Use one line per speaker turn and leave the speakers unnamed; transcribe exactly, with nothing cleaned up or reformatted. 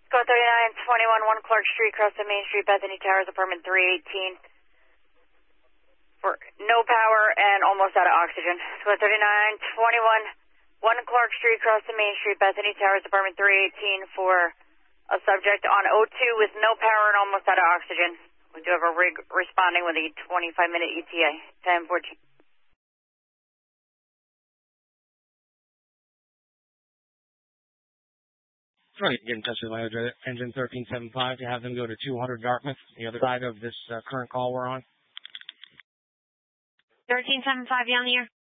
Go thirty-nine twenty-one, one Clark Street, across the Main Street, Bethany Towers, apartment three eighteen. For no power and almost out of oxygen. Go thirty-nine twenty-one, one Clark Street, across the Main Street, Bethany Towers, apartment three eighteen, for a subject on O two with no power and almost out of oxygen. We do have a rig responding with a twenty-five minute E T A, ten fourteen.
Right, get in touch with my engine thirteen seventy-five to have them go to two hundred Dartmouth, the other side of this uh, current call we're on.
thirteen seventy-five, down here.